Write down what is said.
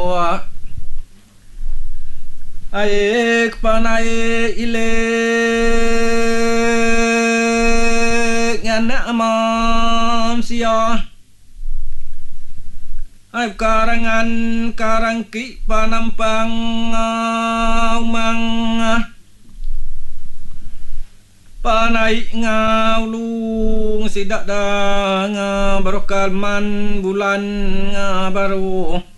Aik panai ile nganak mam sia ai karangan karangki panampang umang panai ngaulung sidak dah barokal man bulan baru